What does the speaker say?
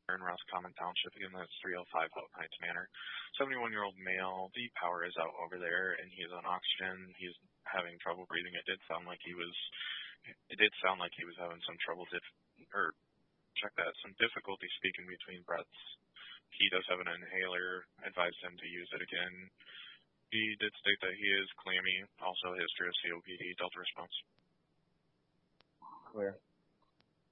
in Roscommon Township. Again, that's 305 Houghton Heights Manor. 71-year-old male. The power is out over there, and he's on oxygen. He's having trouble breathing. It did sound like he was having some trouble some difficulty speaking between breaths. He does have an inhaler. Advised him to use it again. He did state that he is clammy. Also, a history of COPD. Delta response. Clear.